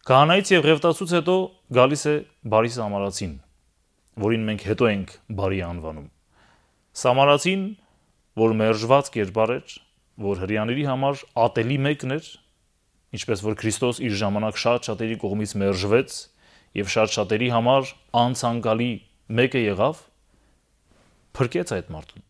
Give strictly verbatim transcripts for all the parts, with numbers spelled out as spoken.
Քահանայից եւ ղևտացուց հետո գալիս է բարի սամարացին, որին մենք հետո ենք բարի անվանում։ Սամարացին, որ մերժված կերպար էր, որ հրեաների համար ատելի մեկն էր, ինչպես որ Քրիստոս իր ժամանակ շատ շատերի կողմից մերժվեց եւ շատ շատերի համար անցանկալի մեկը եղավ, փրկեց այդ մարդուն։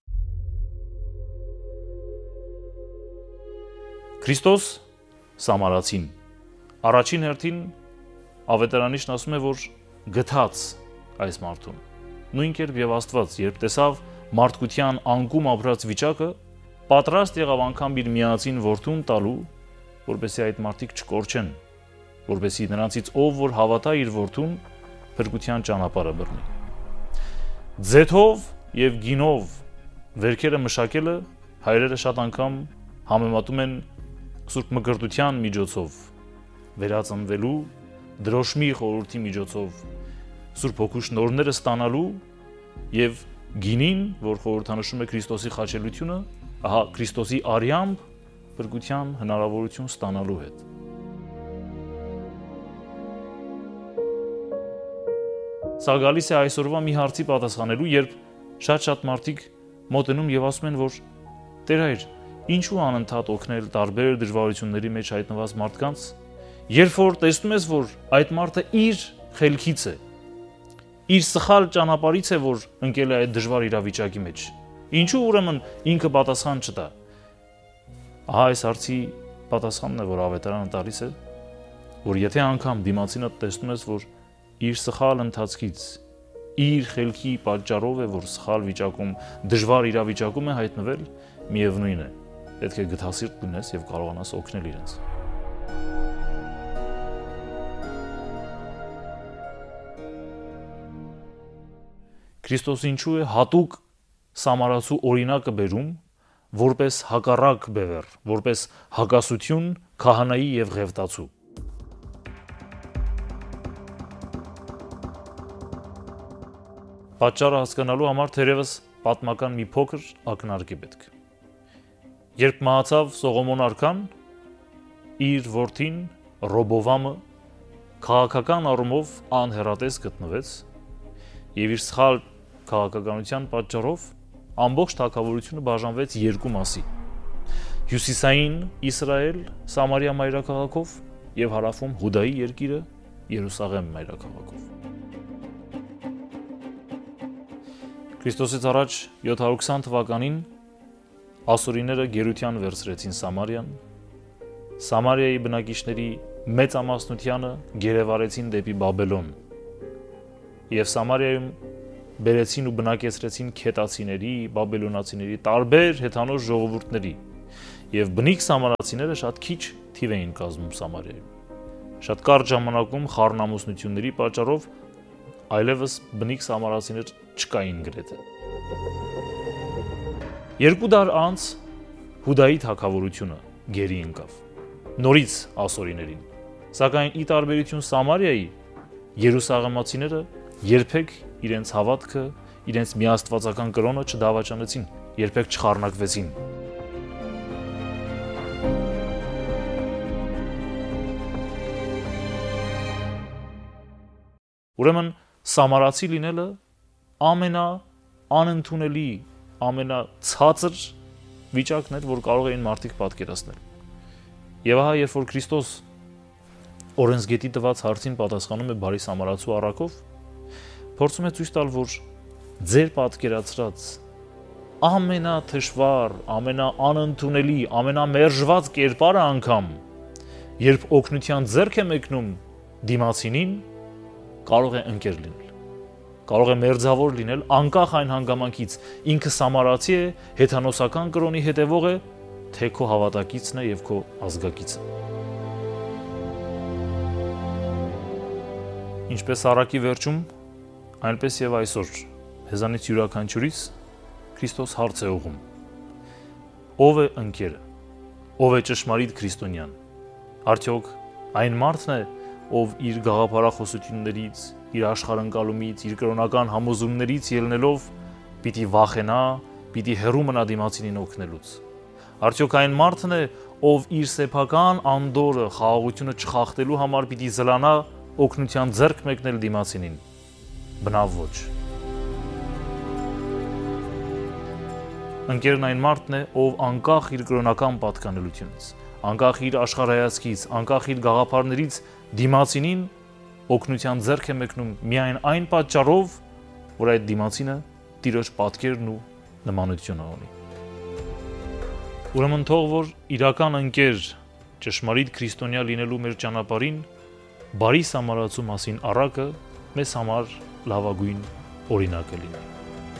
Քրիստոս սամարացին առաջին հերթին ավետարանիչն ասում է, որ գթաց այս մարդուն։ Նույն կերպ եւ Աստված, երբ տեսավ մարդկության անկում ապրած վիճակը, պատրաստ եղավ անգամ իր միածին որդուն տալու, որպեսզի այդ մարդիկ չկորչեն, որպեսզի նրանցից ով որ հավատա իր որդուն, փրկության ճանապարհը բռնի։ Ձեթով եւ գինով վերքերը մշակելը հայրերը շատ անգամ համեմատում են Սուրբ Մկրտության միջոցով, վերածնվելու, դրոշմի խորհրդի միջոցով Սուրբ Հոգու շնորհները ստանալու եւ գինին, որ խորհրդանշում է Քրիստոսի խաչելությունը, ահա Քրիստոսի արյամբ փրկության հնարավորություն ստանալու հետ։ Սա գալիս է այսօրվա մի հարցի պատասխանելու, երբ շատ-շատ մարդիկ մոտենում եւ ասում են, որ Տեր հայր, ինչու անընդհատ օգնել տարբեր դժվարությունների մեջ հայտնված մարդկանց, երբ որ տեսնում ես, որ այդ մարդը իր խելքից է, իր սխալ ճանապարհից է, որ ընկել է այդ դժվար իրավիճակի մեջ։ Ինչու ուրեմն ինքը պատասխան չտա։ Ահա այս հարցի պատասխանն է, որ ավետարանը տալիս է, որ եթե անգամ դիմացինը տեսնում ես, որ իր սխալ ընթացքից, իր խելքի պատճառով է, որ սխալ վիճակում, դժվար իրավիճակում է հայտնվել, միևնույն է, պետք է գթասիրտ լինես եւ կարողանաս օգնել իրենց։ Քրիստոս ինչու է հատուկ սամարացու օրինակը բերում, որպես հակառակ բևեռ, որպես հակասություն քահանայի եւ ղևտացու։ Պատճառը հասկանալու համար թերևս պատմական մի փոքր ակնարկ է պետք։ Երբ մահացավ Սողոմոն արքան, իր որդին Ռոբովամը քաղաքական առումով անհեռատես գտնվեց եւ իր սխալ քաղաքականության պատճառով ամբողջ թագավորությունը բաժանվեց երկու մասի՝ հյուսիսային Իսրայել Սամարիա մայրաքաղաքով եւ հարավում Հուդայի երկիրը Երուսաղեմ մայրաքաղաքով։ Քրիստոսից առաջ յոթ հարյուր քսան թվականին ասորիները գերության վերցրեցին Սամարիան, Սամարիայի բնակիչների մեծամասնությանը գերեվարեցին դեպի Բաբելոն եւ Սամարիայում բերեցին ու բնակեցրեցին քետացիների, բաբելոնացիների, տարբեր հեթանոց ժողովուրդների եւ բնիկ սամարացիները շատ քիչ թիվ էին կազմում Սամարիայում։ Շատ կարճ ժամանակում խառնամուսնությունների պատճառով այլևս բնիկ սամարացիներ չկային գրեթե։ Երկու դար անց Հուդայի թագավորությունը գերի ընկավ, նորից ասորիներին, սակայն ի տարբերություն Սամարիայի, երուսաղեմացիները երբեք իրենց հավատքը, իրենց միաստվածական կրոնը չդավաճանեցին, երբեք չխառնակվեցին։ Ուրեմն սամարացի լինելը ամենաանընդունելի, ամենացածր վիճակն էր, որ կարող էին մարդիկ պատկերացնել։ Եվ ահա երբ որ Քրիստոս օրենսգետի տված հարցին պատասխանում է բարի սամարացու առակով, փորձում է ցույց տալ, որ ձեր պատկերացրած ամենաթշվառ, ամենաանընդունելի, ամենամերժված կերպարը անգամ, երբ օգնության ձեռք է մեկնում դիմացինին, կարող է ընկեր լինել, կարող է մերձավոր լինել անկախ այն հանգամանքից, ինքը սամարացի է, հեթանոսական կրոնի հետևող է, թե քո հավատակիցն է եւ քո ազգակիցը։ Ինչպես առակի վերջում, այնպես եւ այսօր հեզանից յուրաքանչյուրից Քրիստոս հարց է ուղղում. ով է ընկերը, ով է ճշմարիտ քրիստոնյան, արդյոք այն մարդն է, ով իր գաղափարախոսություններից, իր աշխարհընկալումից, իր կրոնական համոզումներից ելնելով պիտի վախենա, պիտի հեռու մնա դիմացինին օգնելուց։ Արդյոք այն մարդն է, ով իր սեփական անդորը խաղաղությունը չխախտելու համար պիտի զլանա օգնության ձեռք մեկնել դիմացինին։ Բնավ ոչ։ Ընկերն այն մարդն է, ով անկախ իր կրոնական պատկանելությունից, անկախ իր աշխարհայացքից, անկախ իր գաղափարներից դիմացինին օգնության ձեռք է մեկնում միայն այն պատճառով, որ այդ դիմացինը Տիրոջ պատկերն ու նմանությունը ունի։ Ուրեմն թող որ իրական ընկեր ճշմարիտ քրիստոնյա լինելու մեր ճանապարհին բարի սամարացու մասին առակը մեզ համար լավագույն օրինակը լինի։